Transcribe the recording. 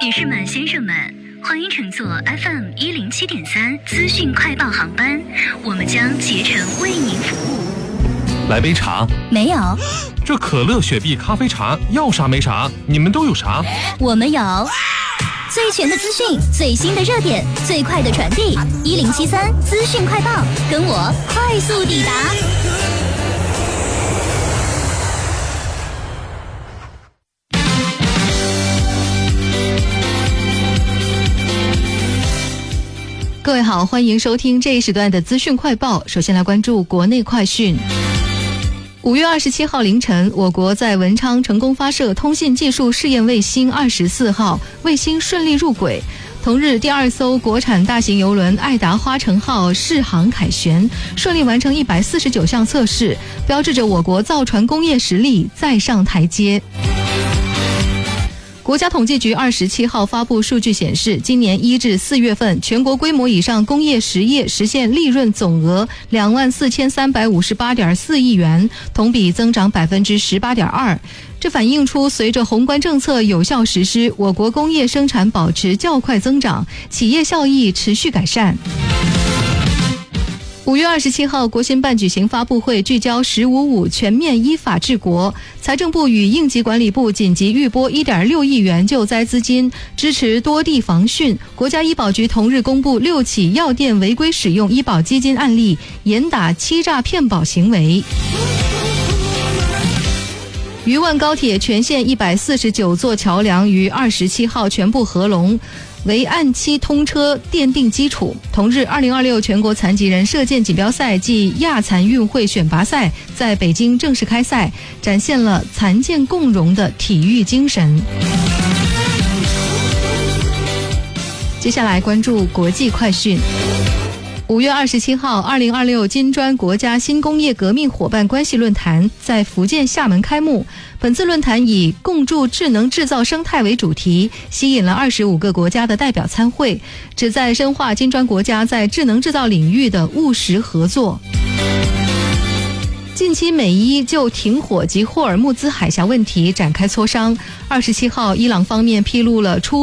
女士们、先生们，欢迎乘坐 FM107.3资讯快报航班，我们将竭诚为您服务。 来杯茶？ 没有。 这可乐、雪碧、咖啡茶要啥没啥？你们都有啥？ 我们有最全的资讯，最新的热点，最快的传递。1073资讯快报，跟我快速抵达。 各位好，欢迎收听这一时段的资讯快报。首先来关注国内快讯。5月27号凌晨，我国在文昌成功发射通信技术试验卫星24号，卫星顺利入轨。同日，第二艘国产大型邮轮爱达花城号试航凯旋，顺利完成149项测试，标志着我国造船工业实力再上台阶。国家统计局27号发布数据显示，今年1至4月份，全国规模以上工业实业实现利润总额24358.4亿元，同比增长18.2%。这反映出随着宏观政策有效实施，我国工业生产保持较快增长，企业效益持续改善。5月27号，国新办举行发布会，聚焦“15.5”全面依法治国。财政部与应急管理部紧急预拨1.6亿元救灾资金，支持多地防汛。国家医保局同日公布6起药店违规使用医保基金案例，严打欺诈骗保行为。渝万高铁全线149座桥梁于27号全部合龙，为按期通车奠定基础。同日，2026全国残疾人射箭锦标赛暨亚残运会选拔赛在北京正式开赛，展现了残健共融的体育精神。接下来关注国际快讯。5月27号，2026金砖国家新工业革命伙伴关系论坛在福建厦门开幕。本次论坛以共筑智能制造生态为主题，吸引了25个国家的代表参会，旨在深化金砖国家在智能制造领域的务实合作。近期美伊就停火及霍尔木兹海峡问题展开磋商。27号，伊朗方面披露了